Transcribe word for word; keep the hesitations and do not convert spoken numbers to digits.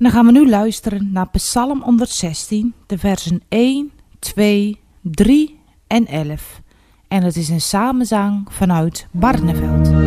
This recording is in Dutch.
dan gaan we nu luisteren naar Psalm honderdzestien, de versen één, twee, drie en elf. En het is een samenzang vanuit Barneveld.